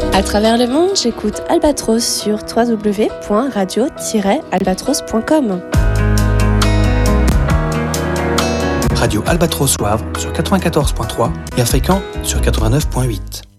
À travers le monde, j'écoute Albatros sur www.radio-albatros.com. Radio Albatros Wavre sur 94.3 et à Fécamp sur 89.8.